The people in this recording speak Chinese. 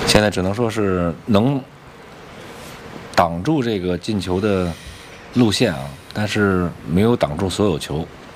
现在只能说是能挡住这个进球的路线啊，但是没有挡住所有球。